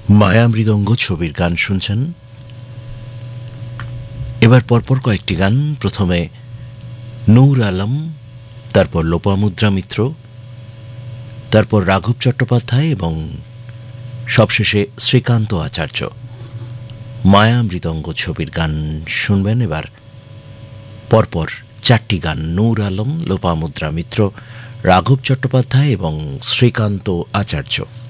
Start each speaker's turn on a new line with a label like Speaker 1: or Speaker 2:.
Speaker 1: মায়া মৃদঙ্গ ছবির গান শুনছেন। এবার পরপর কয়েকটি গান, প্রথমে নূর আলম, তারপর লোপামুদ্রা মিত্র, তারপর রাঘব চট্টোপাধ্যায় এবং সবশেষে শ্রীকান্ত আচার্য। মায়া মৃদঙ্গ ছবির গান শুনবেন এবার পরপর চারটি গান, নূর আলম, লোপামুদ্রা মিত্র, রাঘব চট্টোপাধ্যায় এবং শ্রীকান্ত আচার্য।